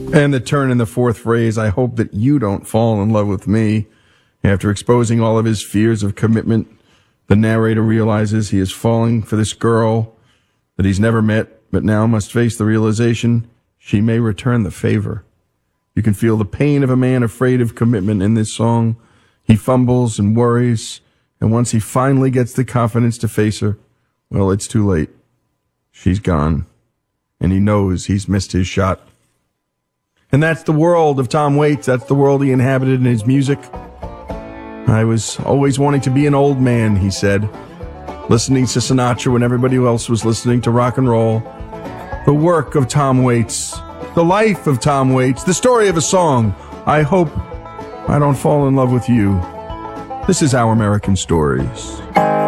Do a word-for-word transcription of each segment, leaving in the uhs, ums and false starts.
And the turn in the fourth phrase, I hope that you don't fall in love with me. After exposing all of his fears of commitment, the narrator realizes he is falling for this girl that he's never met, but now must face the realization she may return the favor. You can feel the pain of a man afraid of commitment in this song. He fumbles and worries, and once he finally gets the confidence to face her, well, it's too late. She's gone, and he knows he's missed his shot. And that's the world of Tom Waits. That's the world he inhabited in his music. I was always wanting to be an old man, he said, listening to Sinatra when everybody else was listening to rock and roll. The work of Tom Waits, the life of Tom Waits, the story of a song. I hope I don't fall in love with you. This is Our American Stories.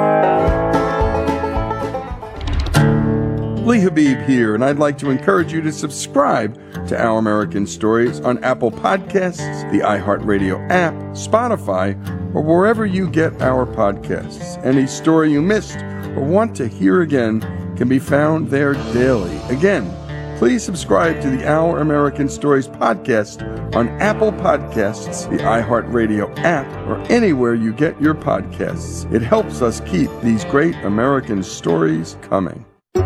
Lee Habib here, and I'd like to encourage you to subscribe to Our American Stories on Apple Podcasts, the iHeartRadio app, Spotify, or wherever you get our podcasts. Any story you missed or want to hear again can be found there daily. Again, please subscribe to the Our American Stories podcast on Apple Podcasts, the iHeartRadio app, or anywhere you get your podcasts. It helps us keep these great American stories coming.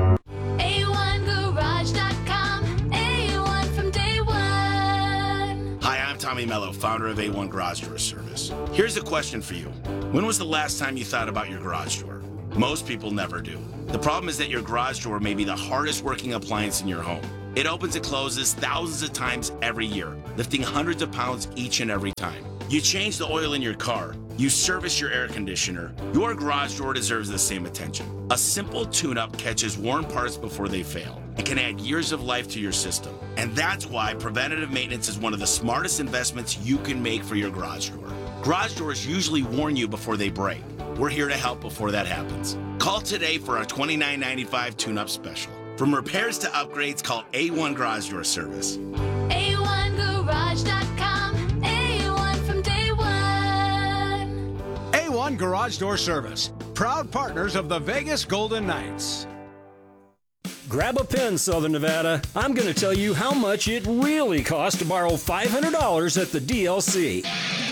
Tommy Mello, founder of A one Garage Door Service. Here's a question for you. When was the last time you thought about your garage door? Most people never do. The problem is that your garage door may be the hardest working appliance in your home. It opens and closes thousands of times every year, lifting hundreds of pounds each and every time. You change the oil in your car. You service your air conditioner. Your garage door deserves the same attention. A simple tune-up catches worn parts before they fail and can add years of life to your system. And that's why preventative maintenance is one of the smartest investments you can make for your garage door. Garage doors usually warn you before they break. We're here to help before that happens. Call today for our twenty-nine ninety-five tune-up special. From repairs to upgrades, call A one Garage Door Service. A one garage dot com. A one from day one. A one Garage Door Service. Proud partners of the Vegas Golden Knights. Grab a pen, Southern Nevada. I'm going to tell you how much it really costs to borrow five hundred dollars at the D L C.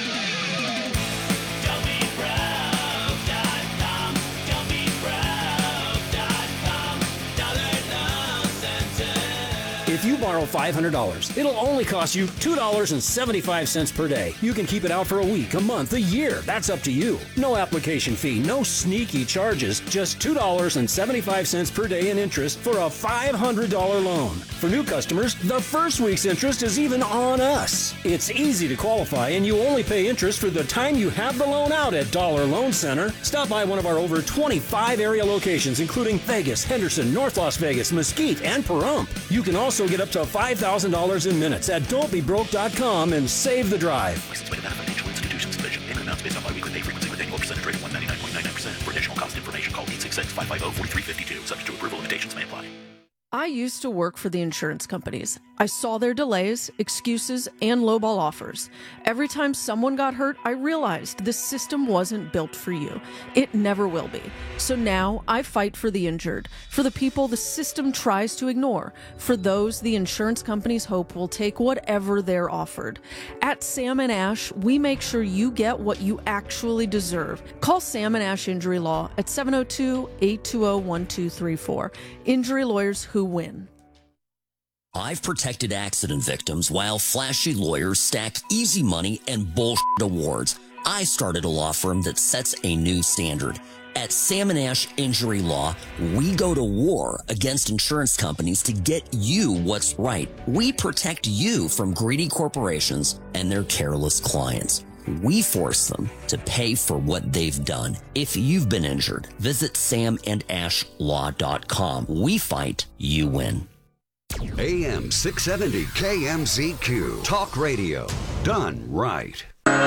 If you borrow five hundred dollars, it'll only cost you two dollars and seventy-five cents per day. You can keep it out for a week, a month, a year. That's up to you. No application fee, no sneaky charges, just two dollars and seventy-five cents per day in interest for a five hundred dollars loan. For new customers, the first week's interest is even on us. It's easy to qualify, and you only pay interest for the time you have the loan out at Dollar Loan Center. Stop by one of our over twenty-five area locations, including Vegas, Henderson, North Las Vegas, Mesquite, and Pahrump. You can also get up to five thousand dollars in minutes at don't be broke dot com and save the drive. License by Nevada Financial Institutions Division. Payment amounts based on biweekly pay frequency with annual percentage rate of one ninety-nine point nine nine percent. For additional cost information, call eight six six, five five zero, four three five two. Subject to approval, limitations may apply. I used to work for the insurance companies. I saw their delays, excuses, and lowball offers. Every time someone got hurt, I realized this system wasn't built for you. It never will be. So now I fight for the injured, for the people the system tries to ignore, for those the insurance companies hope will take whatever they're offered. At Sam and Ash, we make sure you get what you actually deserve. Call Sam and Ash Injury Law at seven oh two, eight two oh, one two three four. Injury lawyers who win. I've protected accident victims while flashy lawyers stack easy money and bullshit awards. I started a law firm that sets a new standard. At Sam and Ash Injury Law, we go to war against insurance companies to get you what's right. We protect you from greedy corporations and their careless clients. We force them to pay for what they've done. If you've been injured, visit sam and ash law dot com. We fight, you win. A M six seventy K M Z Q. Talk radio. Done right.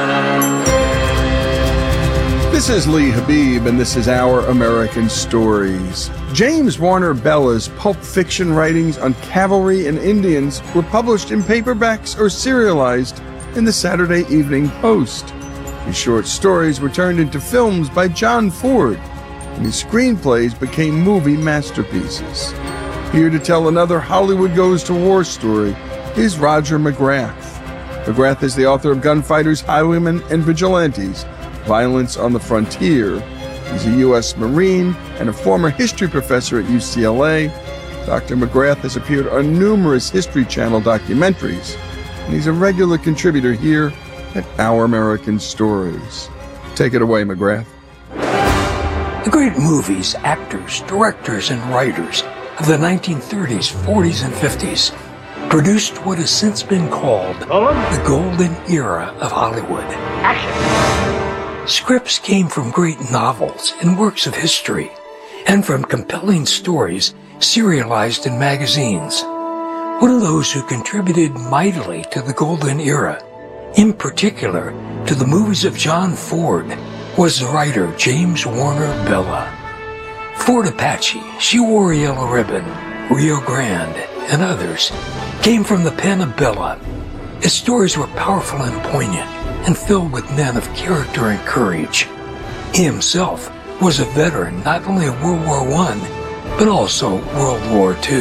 This is Lee Habib, and this is Our American Stories. James Warner Bella's Pulp Fiction writings on cavalry and Indians were published in paperbacks or serialized in the Saturday Evening Post. His short stories were turned into films by John Ford, and his screenplays became movie masterpieces. Here to tell another Hollywood Goes to War story is Roger McGrath. McGrath is the author of Gunfighters, Highwaymen, and Vigilantes, Violence on the Frontier. He's a U S Marine and a former history professor at U C L A. Doctor McGrath has appeared on numerous History Channel documentaries, and he's a regular contributor here at Our American Stories. Take it away, McGrath. The great movies, actors, directors, and writers of the nineteen thirties, forties, and fifties produced what has since been called the golden era of Hollywood. Action. Scripts came from great novels and works of history, and from compelling stories serialized in magazines. One of those who contributed mightily to the golden era, in particular to the movies of John Ford, was the writer James Warner Bella. Ford Apache, She Wore a Yellow Ribbon, Rio Grande, and others came from the pen of Bella. His stories were powerful and poignant, and filled with men of character and courage. He himself was a veteran not only of World War One, but also World War Two.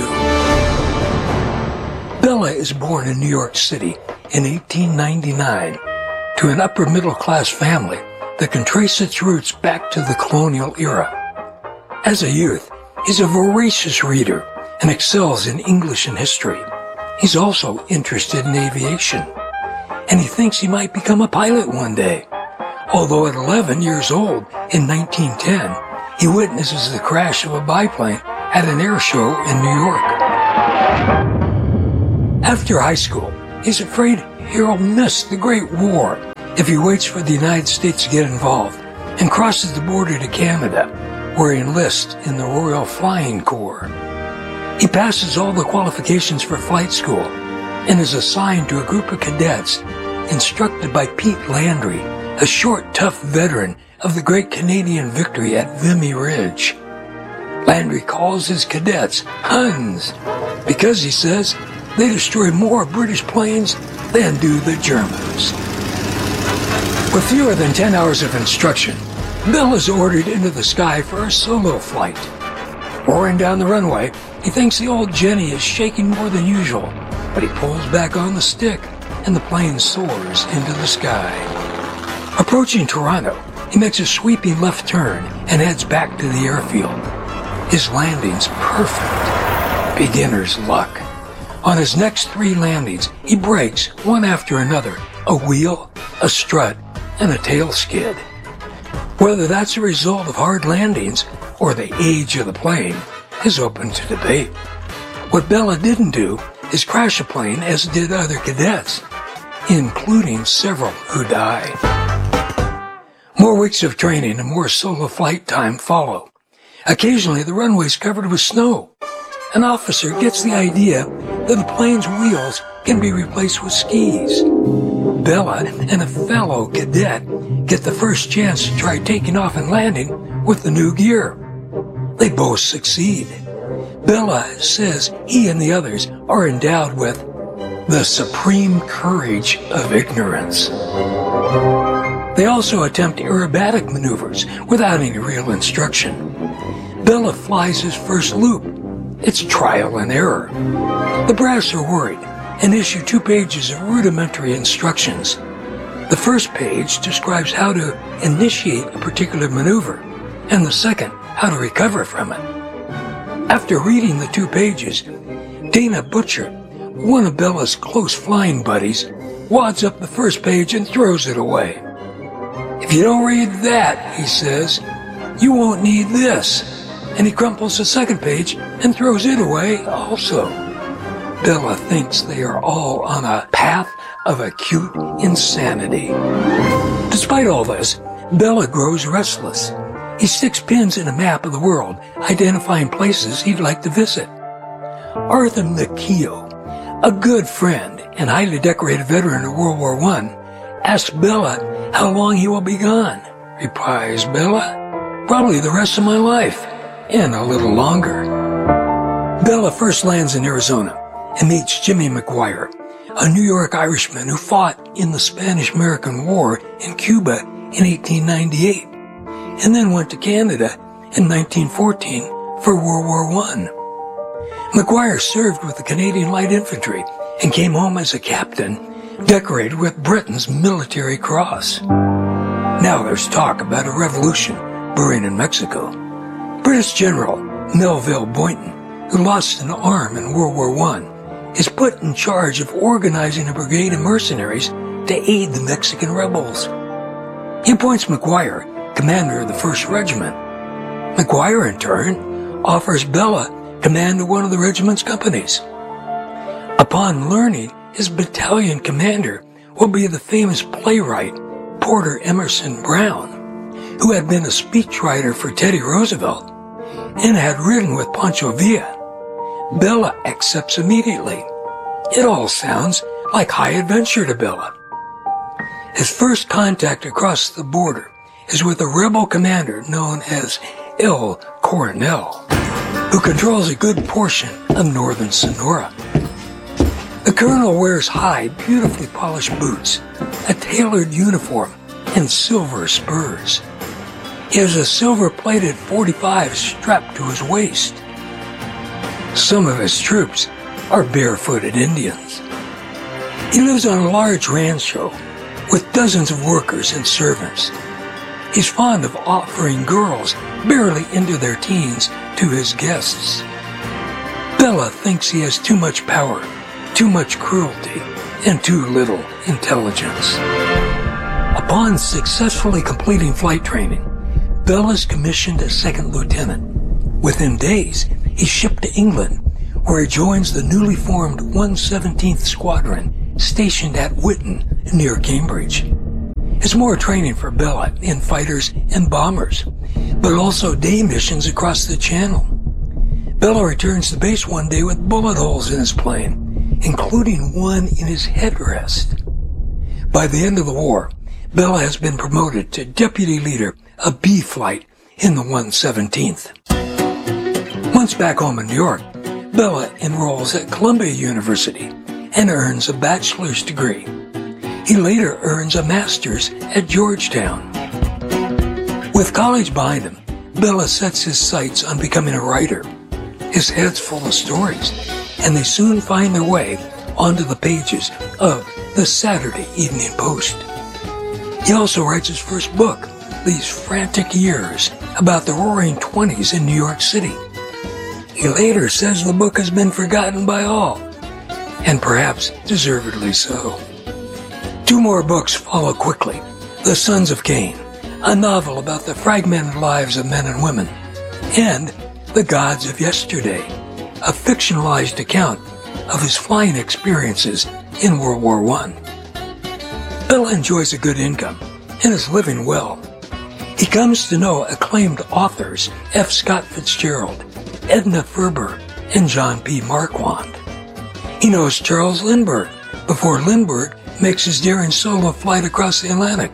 Bella is born in New York City in eighteen ninety-nine to an upper-middle-class family that can trace its roots back to the colonial era. As a youth, he's a voracious reader and excels in English and history. He's also interested in aviation, and he thinks he might become a pilot one day. Although at eleven years old, in nineteen ten, he witnesses the crash of a biplane at an air show in New York. After high school, he's afraid he'll miss the Great War if he waits for the United States to get involved and crosses the border to Canada, where he enlists in the Royal Flying Corps. He passes all the qualifications for flight school and is assigned to a group of cadets instructed by Pete Landry, a short, tough veteran of the Great Canadian Victory at Vimy Ridge. Landry calls his cadets Huns because, he says, they destroy more British planes than do the Germans. With fewer than ten hours of instruction, Bell is ordered into the sky for a solo flight. Roaring down the runway, he thinks the old Jenny is shaking more than usual, but he pulls back on the stick and the plane soars into the sky. Approaching Toronto, he makes a sweeping left turn and heads back to the airfield. His landing's perfect. Beginner's luck. On his next three landings, he breaks, one after another, a wheel, a strut, and a tail skid. Whether that's a result of hard landings or the age of the plane is open to debate. What Bella didn't do is crash a plane, as did other cadets, including several who died. More weeks of training and more solo flight time follow. Occasionally, the runway's covered with snow. An officer gets the idea that the plane's wheels can be replaced with skis. Bella and a fellow cadet get the first chance to try taking off and landing with the new gear. They both succeed. Bella says he and the others are endowed with the supreme courage of ignorance. They also attempt aerobatic maneuvers without any real instruction. Bella flies his first loop. It's trial and error. The brass are worried and issue two pages of rudimentary instructions. The first page describes how to initiate a particular maneuver, and the second, how to recover from it. After reading the two pages, Dana Butcher, one of Bella's close flying buddies, wads up the first page and throws it away. "If you don't read that," he says, "you won't need this." And he crumples the second page and throws it away also. Bella thinks they are all on a path of acute insanity. Despite all this, Bella grows restless. He sticks pins in a map of the world, identifying places he'd like to visit. Arthur McKeough, a good friend and highly decorated veteran of World War One, asks Bella how long he will be gone. Replies Bella, "Probably the rest of my life, and a little longer." Bella first lands in Arizona and meets Jimmy McGuire, a New York Irishman who fought in the Spanish-American War in Cuba in eighteen ninety-eight, and then went to Canada in nineteen fourteen for World War One. McGuire served with the Canadian Light Infantry and came home as a captain, decorated with Britain's military cross. Now there's talk about a revolution brewing in Mexico. British General Melville Boynton, who lost an arm in World War One, is put in charge of organizing a brigade of mercenaries to aid the Mexican rebels. He appoints McGuire commander of the first Regiment. McGuire, in turn, offers Bella command of one of the regiment's companies. Upon learning his battalion commander will be the famous playwright Porter Emerson Brown, who had been a speechwriter for Teddy Roosevelt and had ridden with Pancho Villa, Bella accepts immediately. It all sounds like high adventure to Bella. His first contact across the border is with a rebel commander known as El Coronel, who controls a good portion of northern Sonora. The colonel wears high, beautifully polished boots, a tailored uniform, and silver spurs. He has a silver-plated forty-five strapped to his waist. Some of his troops are barefooted Indians. He lives on a large rancho with dozens of workers and servants. He's fond of offering girls barely into their teens to his guests. Bella thinks he has too much power, too much cruelty, and too little intelligence. Upon successfully completing flight training, Bella is commissioned as second lieutenant. Within days, he's shipped to England, where he joins the newly formed one seventeenth Squadron, stationed at Witton near Cambridge. It's more training for Bella in fighters and bombers, but also day missions across the Channel. Bella returns to base one day with bullet holes in his plane, including one in his headrest. By the end of the war, Bella has been promoted to deputy leader of B Flight in the one seventeenth. Once back home in New York, Bella enrolls at Columbia University and earns a bachelor's degree. He later earns a master's at Georgetown. With college behind him, Bella sets his sights on becoming a writer. His head's full of stories, and they soon find their way onto the pages of the Saturday Evening Post. He also writes his first book, These Frantic Years, about the Roaring Twenties in New York City. He later says the book has been forgotten by all, and perhaps deservedly so. Two more books follow quickly. The Sons of Cain, a novel about the fragmented lives of men and women, and The Gods of Yesterday, a fictionalized account of his flying experiences in World War One. Bella enjoys a good income and is living well. He comes to know acclaimed authors F. Scott Fitzgerald, Edna Ferber, and John P. Marquand. He knows Charles Lindbergh before Lindbergh makes his daring solo flight across the Atlantic.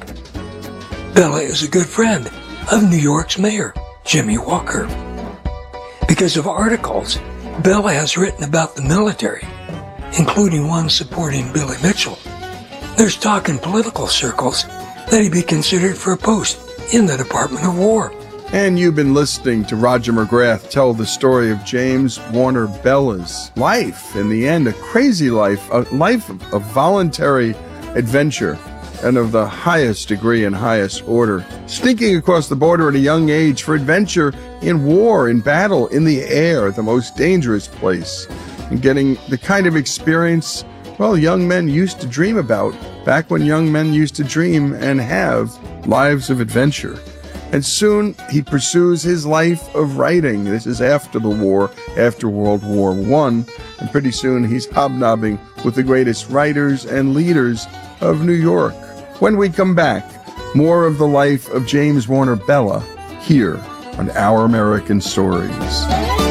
Bella is a good friend of New York's mayor, Jimmy Walker. Because of articles Bella has written about the military, including one supporting Billy Mitchell, there's talk in political circles that he be considered for a post in the Department of War. And you've been listening to Roger McGrath tell the story of James Warner Bella's life. In the end, a crazy life, a life of, of voluntary adventure and of the highest degree and highest order. Sneaking across the border at a young age for adventure in war, in battle, in the air, the most dangerous place. And getting the kind of experience, well, young men used to dream about back when young men used to dream and have lives of adventure. And soon he pursues his life of writing. This is after the war, after World War One. And pretty soon he's hobnobbing with the greatest writers and leaders of New York. When we come back, more of the life of James Warner Bella here on Our American Stories.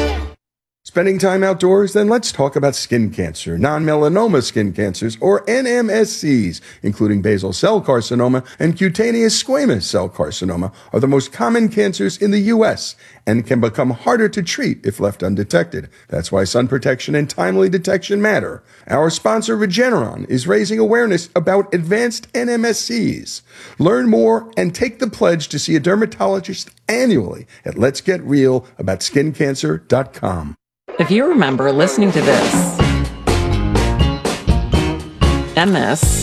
Spending time outdoors? Then let's talk about skin cancer, non-melanoma skin cancers, or N M S Cs, including basal cell carcinoma and cutaneous squamous cell carcinoma, are the most common cancers in the U S and can become harder to treat if left undetected. That's why sun protection and timely detection matter. Our sponsor, Regeneron, is raising awareness about advanced N M S Cs. Learn more and take the pledge to see a dermatologist annually at lets get real about skin cancer dot com. If you remember listening to this, then this,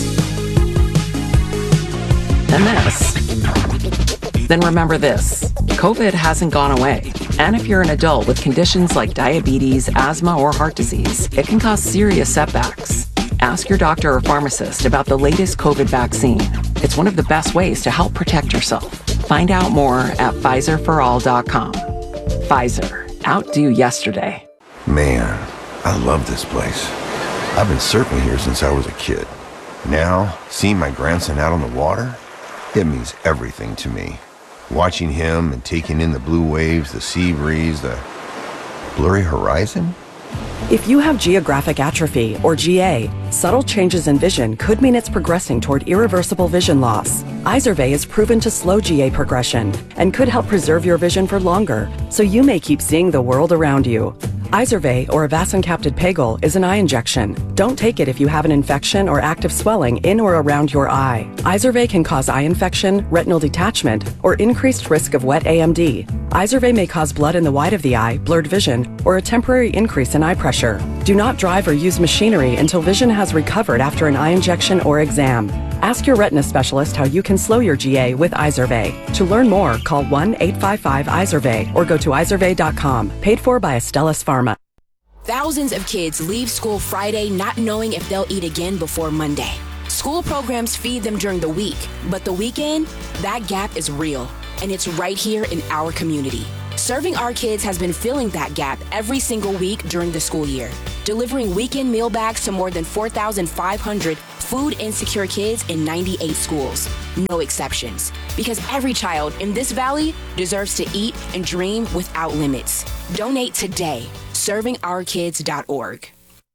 then this. Then remember this, COVID hasn't gone away. And if you're an adult with conditions like diabetes, asthma, or heart disease, it can cause serious setbacks. Ask your doctor or pharmacist about the latest COVID vaccine. It's one of the best ways to help protect yourself. Find out more at Pfizer for all dot com. Pfizer, outdo yesterday. Man, I love this place. I've been surfing here since I was a kid. Now, seeing my grandson out on the water, it means everything to me. Watching him and taking in the blue waves, the sea breeze, the blurry horizon. If you have geographic atrophy, or G A, subtle changes in vision could mean it's progressing toward irreversible vision loss. Izervay is proven to slow G A progression and could help preserve your vision for longer, so you may keep seeing the world around you. Izervay, or avacincaptad pegol, is an eye injection. Don't take it if you have an infection or active swelling in or around your eye. Izervay can cause eye infection, retinal detachment, or increased risk of wet A M D. Izervay may cause blood in the white of the eye, blurred vision, or a temporary increase in eye pressure. Do not drive or use machinery until vision has recovered after an eye injection or exam. Ask your retina specialist how you can slow your G A with Izervay. To learn more, call one eight five five Izervay or go to izervay dot com. Paid for by Astellas Pharma. Thousands of kids leave school Friday not knowing if they'll eat again before Monday. School programs feed them during the week, but the weekend, that gap is real, and it's right here in our community. Serving Our Kids has been filling that gap every single week during the school year, delivering weekend meal bags to more than four thousand five hundred food insecure kids in ninety-eight schools. No exceptions, because every child in this valley deserves to eat and dream without limits. Donate today. serving our kids dot org.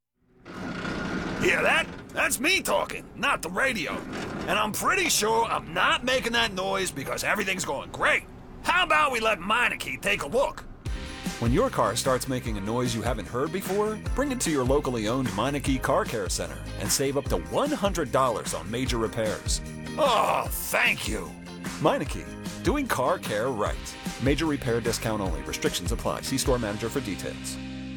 Hear that? That's me talking, not the radio. And I'm pretty sure I'm not making that noise because everything's going great. How about we let Meineke take a look? When your car starts making a noise you haven't heard before, bring it to your locally owned Meineke Car Care Center and save up to one hundred dollars on major repairs. Oh, thank you. Meineke, doing car care right. Major repair discount only. Restrictions apply. See store manager for details.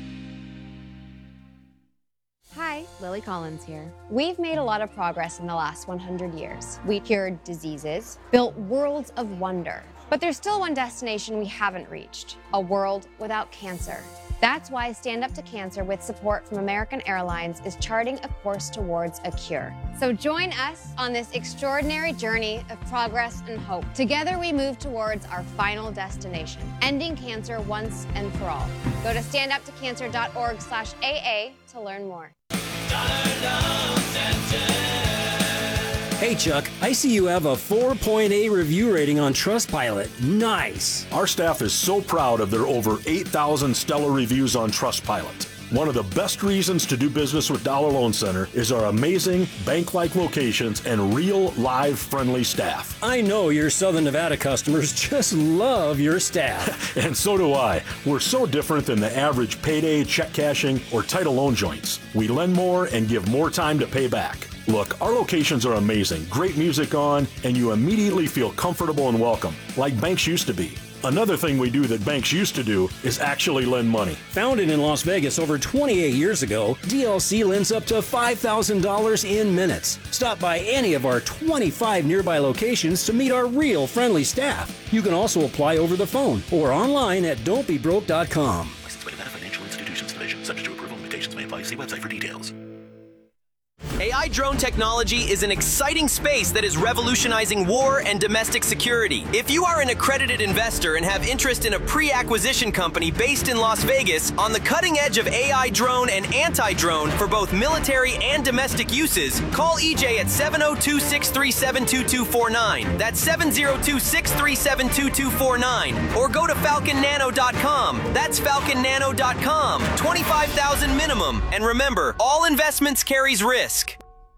Hi, Lily Collins here. We've made a lot of progress in the last one hundred years. We cured diseases, built worlds of wonder. But there's still one destination we haven't reached, a world without cancer. That's why Stand Up to Cancer, with support from American Airlines, is charting a course towards a cure. So join us on this extraordinary journey of progress and hope. Together we move towards our final destination, ending cancer once and for all. Go to stand up to cancer dot org slash A A to learn more. Hey Chuck, I see you have a four point eight review rating on Trustpilot. Nice. Our staff is so proud of their over eight thousand stellar reviews on Trustpilot. One of the best reasons to do business with Dollar Loan Center is our amazing bank-like locations and real, live, friendly staff. I know your Southern Nevada customers just love your staff. And so do I. We're so different than the average payday, check cashing, or title loan joints. We lend more and give more time to pay back. Look, our locations are amazing, great music on, and you immediately feel comfortable and welcome, like banks used to be. Another thing we do that banks used to do is actually lend money. Founded in Las Vegas over twenty-eight years ago, D L C lends up to five thousand dollars in minutes. Stop by any of our twenty-five nearby locations to meet our real friendly staff. You can also apply over the phone or online at don't be broke dot com. Licensed by Nevada Financial Institutions Division. Subject to approval, limitations may apply. See website for details. A I drone technology is an exciting space that is revolutionizing war and domestic security. If you are an accredited investor and have interest in a pre-acquisition company based in Las Vegas on the cutting edge of A I drone and anti-drone for both military and domestic uses, call E J at seven oh two, six three seven, two two four nine. That's seven oh two, six three seven, two two four nine. Or go to falcon nano dot com. That's falcon nano dot com. twenty-five thousand dollars minimum. And remember, all investments carries risk.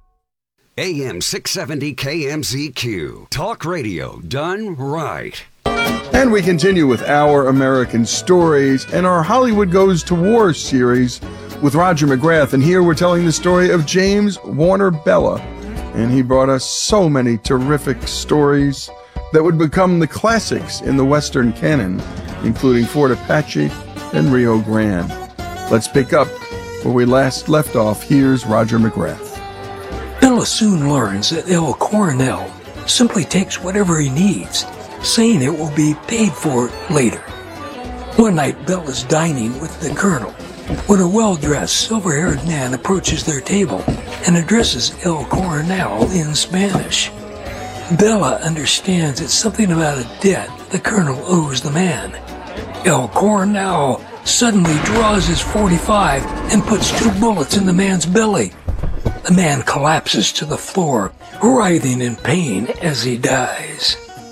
A M six seventy K M Z Q. Talk radio done right. And we continue with Our American Stories and our Hollywood Goes to War series with Roger McGrath. And here we're telling the story of James Warner Bella. And he brought us so many terrific stories that would become the classics in the Western canon, including Fort Apache and Rio Grande. Let's pick up where we last left off. Here's Roger McGrath. In Bella soon learns that El Coronel simply takes whatever he needs, saying it will be paid for later. One night, Bella's dining with the Colonel when a well-dressed, silver-haired man approaches their table and addresses El Coronel in Spanish. Bella understands it's something about a debt the Colonel owes the man. El Coronel suddenly draws his forty-five and puts two bullets in the man's belly. The man collapses to the floor, writhing in pain as he dies.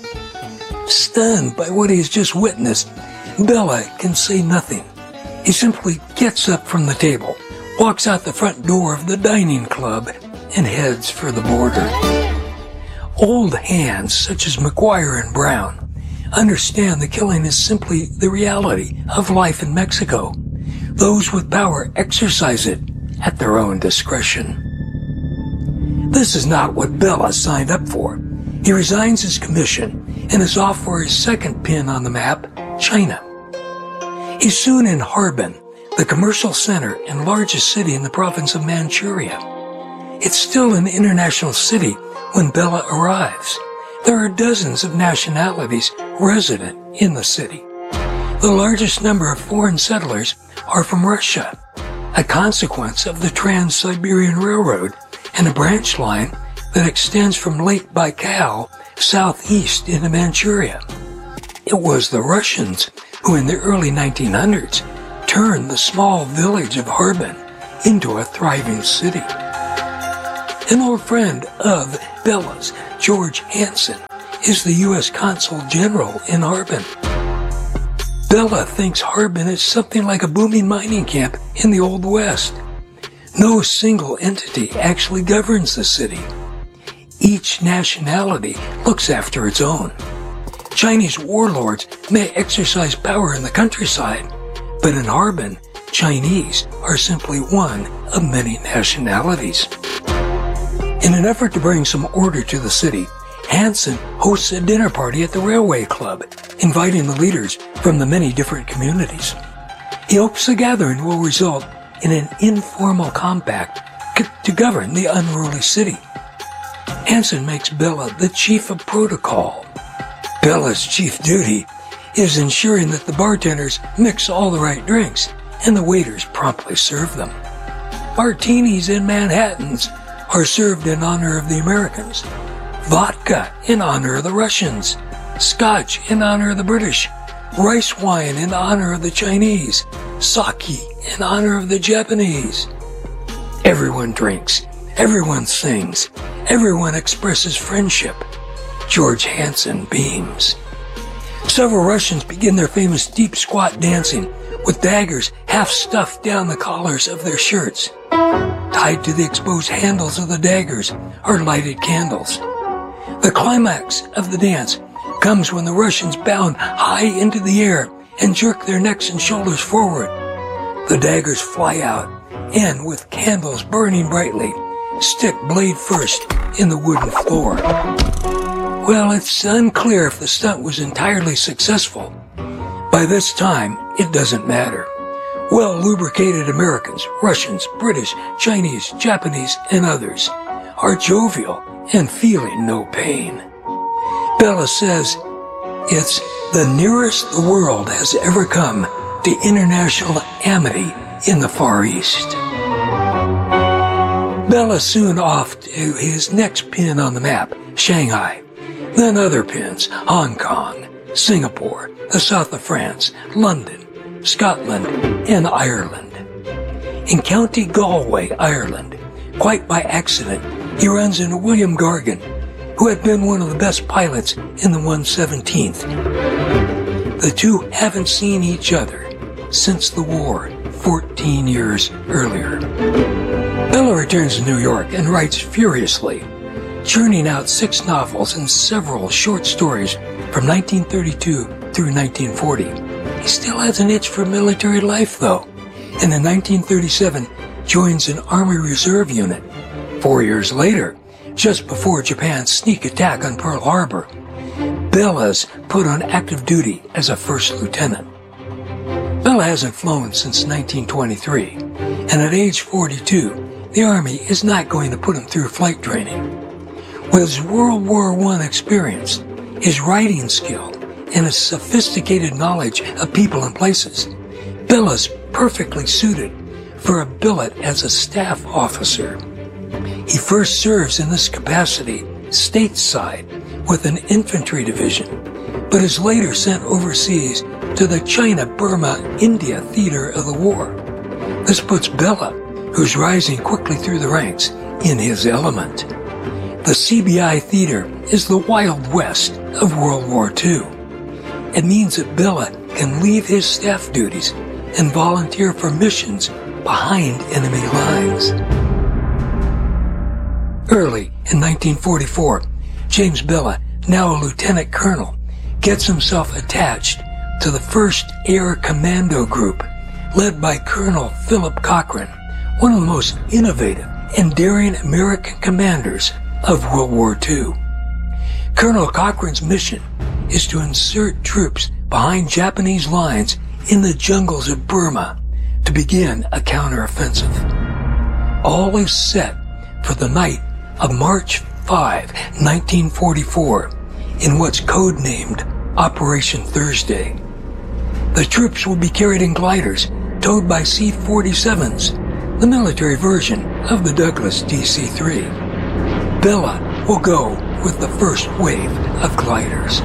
Stunned by what he's just witnessed, Bella can say nothing. He simply gets up from the table, walks out the front door of the dining club, and heads for the border. Old hands such as McGuire and Brown understand the killing is simply the reality of life in Mexico. Those with power exercise it at their own discretion. This is not what Bella signed up for. He resigns his commission and is off for his second pin on the map, China. He's soon in Harbin, the commercial center and largest city in the province of Manchuria. It's still an international city when Bella arrives. There are dozens of nationalities resident in the city. The largest number of foreign settlers are from Russia, a consequence of the Trans-Siberian Railroad and a branch line that extends from Lake Baikal southeast into Manchuria. It was the Russians who in the early nineteen hundreds turned the small village of Harbin into a thriving city. An old friend of Bella's, George Hansen, is the U S Consul General in Harbin. Bella thinks Harbin is something like a booming mining camp in the Old West. No single entity actually governs the city. Each nationality looks after its own. Chinese warlords may exercise power in the countryside, but in Harbin, Chinese are simply one of many nationalities. In an effort to bring some order to the city, Hansen hosts a dinner party at the Railway Club, inviting the leaders from the many different communities. He hopes the gathering will result in an informal compact to govern the unruly city. Hansen makes Bella the chief of protocol. Bella's chief duty is ensuring that the bartenders mix all the right drinks and the waiters promptly serve them. Martinis and Manhattans are served in honor of the Americans, vodka in honor of the Russians, scotch in honor of the British, rice wine in honor of the Chinese, sake in honor of the Japanese. Everyone drinks, everyone sings, everyone expresses friendship. George Hansen beams. Several Russians begin their famous deep squat dancing with daggers half stuffed down the collars of their shirts. Tied to the exposed handles of the daggers are lighted candles. The climax of the dance comes when the Russians bound high into the air and jerk their necks and shoulders forward. The daggers fly out and, with candles burning brightly, stick blade first in the wooden floor. Well, it's unclear if the stunt was entirely successful. By this time, it doesn't matter. Well-lubricated Americans, Russians, British, Chinese, Japanese, and others are jovial and feeling no pain. Bella says it's the nearest the world has ever come to international amity in the Far East. Bella soon off to his next pin on the map, Shanghai. Then other pins, Hong Kong, Singapore, the south of France, London, Scotland, and Ireland. In County Galway, Ireland, quite by accident, he runs into William Gargan, who had been one of the best pilots in the one seventeenth. The two haven't seen each other since the war fourteen years earlier. Bella returns to New York and writes furiously, churning out six novels and several short stories from nineteen thirty-two through nineteen forty. He still has an itch for military life, though, and in nineteen thirty-seven joins an Army Reserve unit. Four years later, just before Japan's sneak attack on Pearl Harbor, Bella's put on active duty as a first lieutenant. Bella hasn't flown since nineteen twenty-three, and at age forty-two, the Army is not going to put him through flight training. With his World War One experience, his writing skill, and his sophisticated knowledge of people and places, Billa's perfectly suited for a billet as a staff officer. He first serves in this capacity stateside with an infantry division, but is later sent overseas to the China-Burma-India theater of the war. This puts Billa, who's rising quickly through the ranks, in his element. The C B I theater is the Wild West of World War Two. It means that Billa can leave his staff duties and volunteer for missions behind enemy lines. Early in nineteen forty-four, James Billa, now a lieutenant colonel, gets himself attached to the first Air Commando Group, led by Colonel Philip Cochrane, one of the most innovative and daring American commanders of World War Two. Colonel Cochrane's mission is to insert troops behind Japanese lines in the jungles of Burma to begin a counteroffensive. All is set for the night of March fifth, nineteen forty-four, in what's codenamed Operation Thursday. The troops will be carried in gliders towed by C forty-sevens, the military version of the Douglas D C three. Billa will go with the first wave of gliders.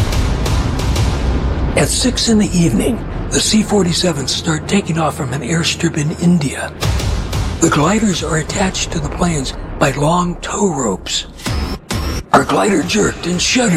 At six in the evening, the C forty-sevens start taking off from an airstrip in India. The gliders are attached to the planes by long tow ropes. Our glider jerked and shuddered